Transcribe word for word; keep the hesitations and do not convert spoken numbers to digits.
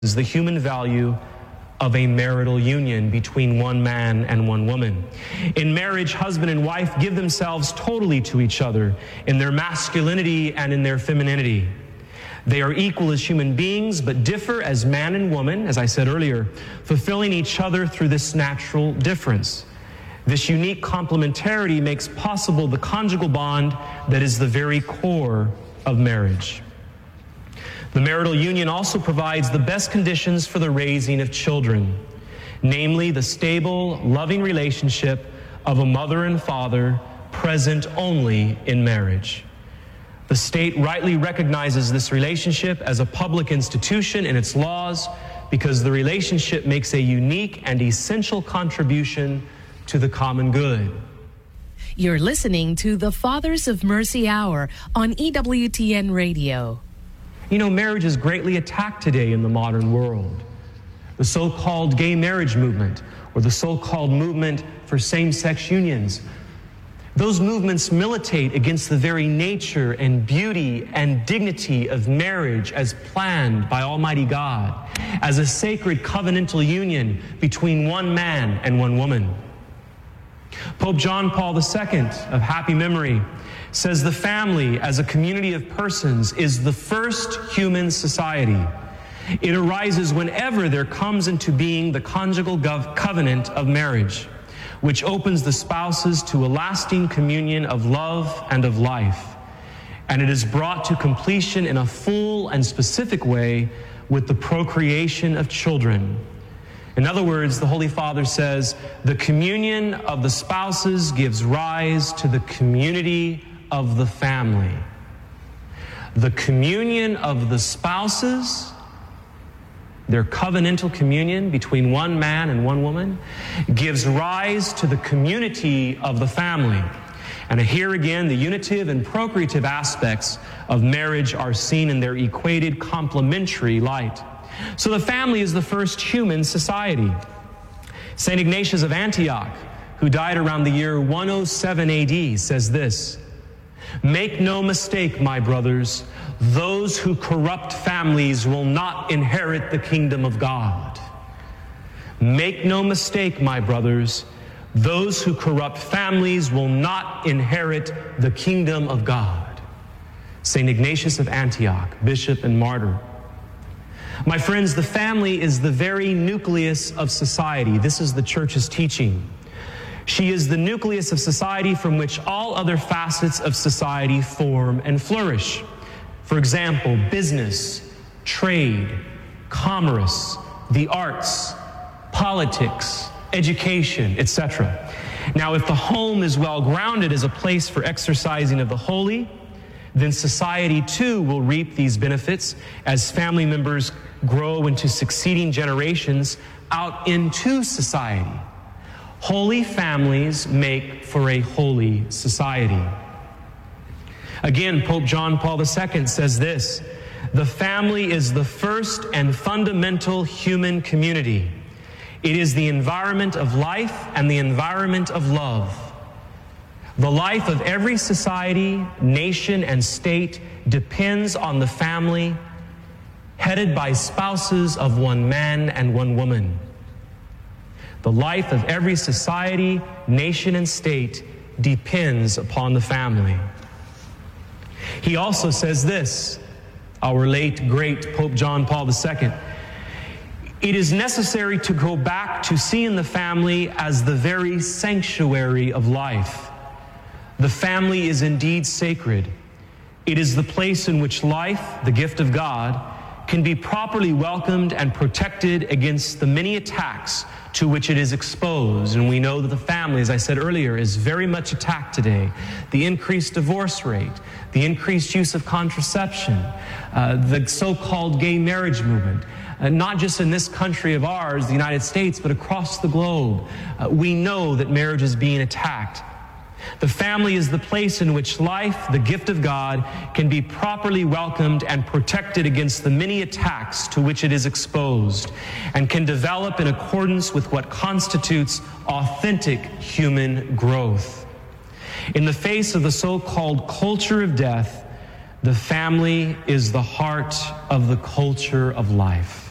is the human value of a marital union between one man and one woman. In marriage, husband and wife give themselves totally to each other in their masculinity and in their femininity. They are equal as human beings, but differ as man and woman, as I said earlier, fulfilling each other through this natural difference. This unique complementarity makes possible the conjugal bond that is the very core of marriage. The marital union also provides the best conditions for the raising of children, namely the stable, loving relationship of a mother and father present only in marriage. The state rightly recognizes this relationship as a public institution in its laws because the relationship makes a unique and essential contribution to the common good. You're listening to the Fathers of Mercy Hour on E W T N Radio. You know, marriage is greatly attacked today in the modern world. The so-called gay marriage movement, or the so-called movement for same-sex unions, those movements militate against the very nature and beauty and dignity of marriage as planned by Almighty God, as a sacred covenantal union between one man and one woman. Pope John Paul the Second, of happy memory, says the family as a community of persons is the first human society. It arises whenever there comes into being the conjugal gov- covenant of marriage, which opens the spouses to a lasting communion of love and of life. And it is brought to completion in a full and specific way with the procreation of children. In other words, the Holy Father says, the communion of the spouses gives rise to the community of the family. The communion of the spouses, their covenantal communion between one man and one woman, gives rise to the community of the family. And here again, the unitive and procreative aspects of marriage are seen in their equated complementary light. So the family is the first human society. Saint Ignatius of Antioch, who died around the year one oh seven A D, says this: "Make no mistake, my brothers, those who corrupt families will not inherit the kingdom of God. Make no mistake, my brothers, those who corrupt families will not inherit the kingdom of God." Saint Ignatius of Antioch, bishop and martyr. My friends, the family is the very nucleus of society. This is the Church's teaching. She is the nucleus of society from which all other facets of society form and flourish. For example, business, trade, commerce, the arts, politics, education, et cetera. Now, if the home is well grounded as a place for exercising of the holy, then society too will reap these benefits as family members grow into succeeding generations out into society. Holy families make for a holy society. Again, Pope John Paul the Second says this: "The family is the first and fundamental human community. It is the environment of life and the environment of love. The life of every society, nation, and state depends on the family, headed by spouses of one man and one woman. The life of every society, nation, and state depends upon the family." He also says this, our late, great Pope John Paul the Second: "It is necessary to go back to seeing the family as the very sanctuary of life. The family is indeed sacred. It is the place in which life, the gift of God, can be properly welcomed and protected against the many attacks to which it is exposed." And we know that the family, as I said earlier, is very much attacked today. The increased divorce rate, the increased use of contraception, uh, the so-called gay marriage movement, uh, not just in this country of ours, the United States, but across the globe. Uh, we know that marriage is being attacked. The family is the place in which life, the gift of God, can be properly welcomed and protected against the many attacks to which it is exposed, and can develop in accordance with what constitutes authentic human growth. In the face of the so-called culture of death, the family is the heart of the culture of life.